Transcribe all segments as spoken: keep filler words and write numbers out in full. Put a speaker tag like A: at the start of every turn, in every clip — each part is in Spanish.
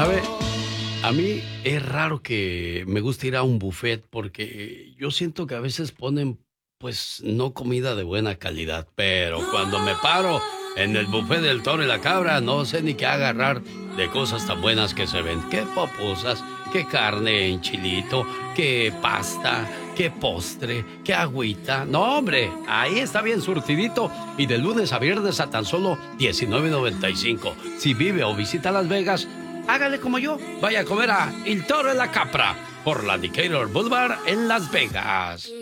A: ¿Sabe? A mí es raro que me guste ir a un buffet porque yo siento que a veces ponen, pues, no comida de buena calidad, pero cuando me paro en el buffet del toro y la cabra, no sé ni qué agarrar de cosas tan buenas que se ven. Qué popusas, qué carne en chilito, qué pasta, qué postre, qué agüita. No, hombre, ahí está bien surtidito y de lunes a viernes a tan solo diecinueve noventa y cinco. Si vive o visita Las Vegas, hágale como yo. Vaya a comer a El Toro y la Capra por la Decatur Boulevard en Las Vegas.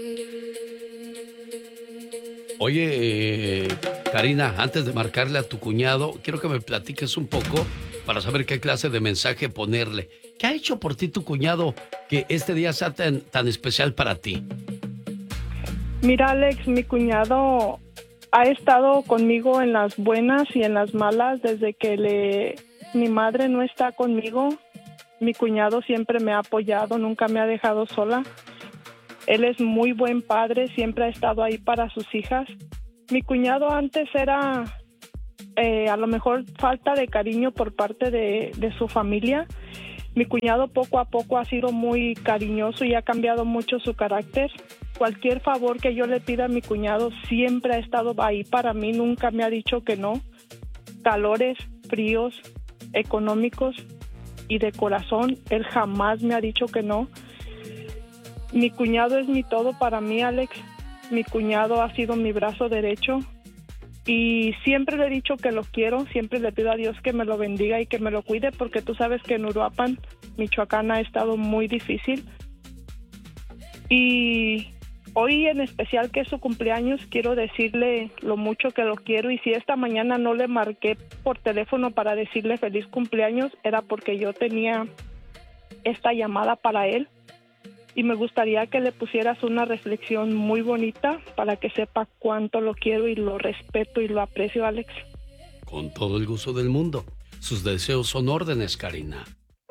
A: Oye, eh, Karina, antes de marcarle a tu cuñado, quiero que me platiques un poco para saber qué clase de mensaje ponerle. ¿Qué ha hecho por ti tu cuñado que este día sea tan, tan especial para ti?
B: Mira, Alex, mi cuñado ha estado conmigo en las buenas y en las malas desde que le... mi madre no está conmigo. Mi cuñado siempre me ha apoyado, nunca me ha dejado sola. Él es muy buen padre, siempre ha estado ahí para sus hijas. Mi cuñado antes era eh, a lo mejor falta de cariño por parte de, de su familia. Mi cuñado poco a poco ha sido muy cariñoso y ha cambiado mucho su carácter. Cualquier favor que yo le pida a mi cuñado siempre ha estado ahí para mí, nunca me ha dicho que no. Calores, fríos, económicos y de corazón, él jamás me ha dicho que no. Mi cuñado es mi todo para mí, Alex. Mi cuñado ha sido mi brazo derecho y siempre le he dicho que lo quiero, siempre le pido a Dios que me lo bendiga y que me lo cuide, porque tú sabes que en Uruapan, Michoacán, ha estado muy difícil. Y hoy en especial, que es su cumpleaños, quiero decirle lo mucho que lo quiero, y si esta mañana no le marqué por teléfono para decirle feliz cumpleaños, era porque yo tenía esta llamada para él. Y me gustaría que le pusieras una reflexión muy bonita para que sepa cuánto lo quiero y lo respeto y lo aprecio, Alex.
A: Con todo el gusto del mundo. Sus deseos son órdenes, Karina.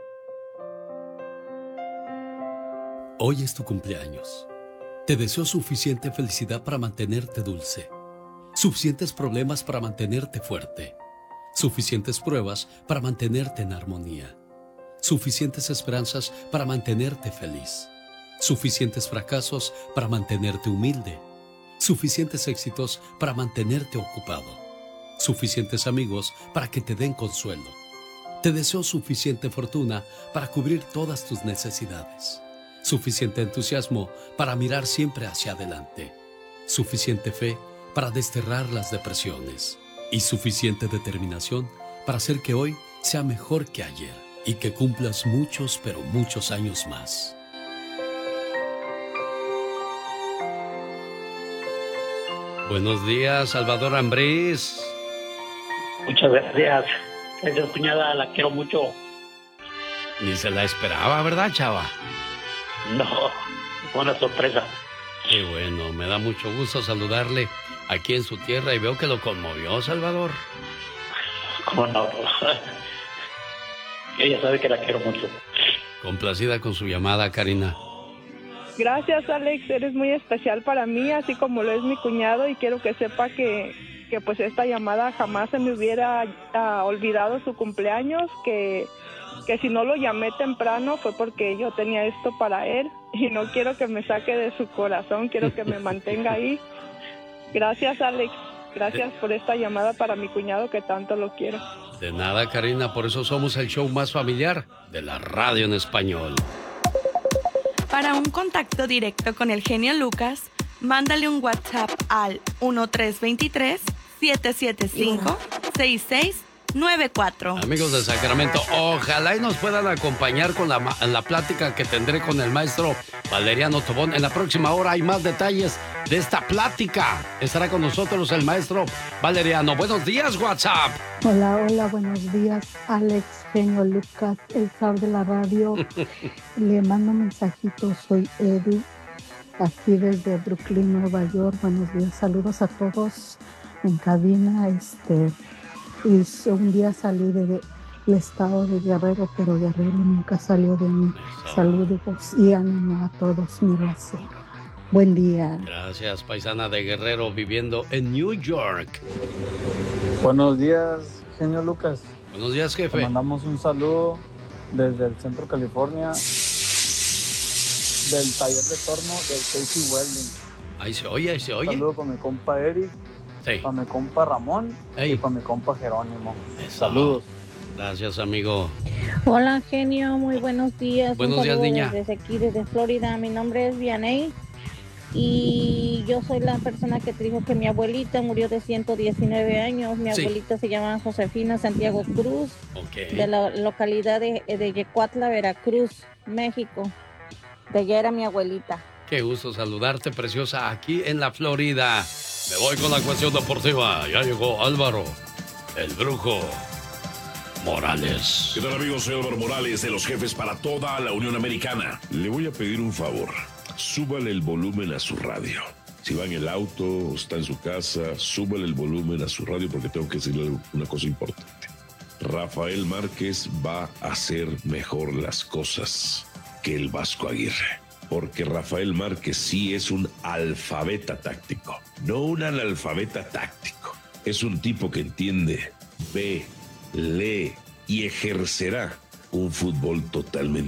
A: Hoy es tu cumpleaños. Te deseo suficiente felicidad para mantenerte dulce, suficientes problemas para mantenerte fuerte, suficientes pruebas para mantenerte en armonía, suficientes esperanzas para mantenerte feliz, suficientes fracasos para mantenerte humilde, suficientes éxitos para mantenerte ocupado, suficientes amigos para que te den consuelo. Te deseo suficiente fortuna para cubrir todas tus necesidades, suficiente entusiasmo para mirar siempre hacia adelante, suficiente fe para desterrar las depresiones y suficiente determinación para hacer que hoy sea mejor que ayer y que cumplas muchos, pero muchos años más. Buenos días, Salvador Ambrís.
C: Muchas gracias. Gracias, cuñada, la quiero mucho.
A: Ni se la esperaba, ¿verdad, chava?
C: No, fue una sorpresa.
A: Qué bueno, me da mucho gusto saludarle aquí en su tierra y veo que lo conmovió, Salvador.
C: ¿Cómo no? Ella sabe que la quiero mucho.
A: Complacida con su llamada, Karina.
B: Gracias, Alex, eres muy especial para mí, así como lo es mi cuñado, y quiero que sepa que, que pues esta llamada jamás se me hubiera uh, olvidado su cumpleaños, que, que si no lo llamé temprano fue porque yo tenía esto para él y no quiero que me saque de su corazón, quiero que me mantenga ahí. Gracias, Alex, gracias por esta llamada para mi cuñado que tanto lo quiero.
A: De nada, Karina, por eso somos el show más familiar de la radio en español.
D: Para un contacto directo con el genio Lucas, mándale un WhatsApp al uno tres dos tres, siete siete cinco, seis seis nueve cuatro.
A: Amigos de Sacramento, ojalá y nos puedan acompañar con la, la plática que tendré con el maestro Valeriano Tobón. En la próxima hora hay más detalles de esta plática. Estará con nosotros el maestro Valeriano. Buenos días, WhatsApp.
E: Hola, hola, buenos días, Alex, genio Lucas, el zar de la radio. Le mando un mensajito, soy Eddie, aquí desde Brooklyn, Nueva York. Buenos días, saludos a todos en cabina. Este, y un día salí del estado de Guerrero, pero Guerrero nunca salió de mí. Saludos y ánimo a todos, mi raza. Buen día.
A: Gracias, paisana de Guerrero, viviendo en New York.
F: Buenos días, genio Lucas.
A: Buenos días, jefe.
F: Te mandamos un saludo desde el Centro California, del taller de torno del Casey Welding.
A: Ahí se oye, ahí se oye.
F: Un saludo para mi compa Eric,
A: sí.
F: para mi compa Ramón
A: Ey.
F: y para mi compa Jerónimo.
A: Eso.
F: Saludos.
A: Gracias, amigo.
G: Hola, genio, muy buenos días.
A: Buenos
G: Un
A: días,
G: saludo
A: niña.
G: Desde aquí, desde Florida. Mi nombre es Vianey y yo soy la persona que te dijo que mi abuelita murió de ciento diecinueve años. Mi
A: Sí.
G: abuelita se llama Josefina Santiago Cruz,
A: Ok.
G: de la localidad de, de Yecuatla, Veracruz, México. De allá era mi abuelita.
A: Qué gusto saludarte, preciosa, aquí en la Florida. Me voy con la cuestión deportiva. Ya llegó Álvaro, el brujo Morales.
H: ¿Qué tal, amigos? Soy Álvaro Morales, de los jefes para toda la Unión Americana. Le voy a pedir un favor. Súbale el volumen a su radio. Si va en el auto o está en su casa, súbale el volumen a su radio porque tengo que decirle una cosa importante. Rafael Márquez va a hacer mejor las cosas que el Vasco Aguirre. Porque Rafael Márquez sí es un alfabeta táctico, no un analfabeta táctico. Es un tipo que entiende, ve, lee y ejercerá un fútbol totalmente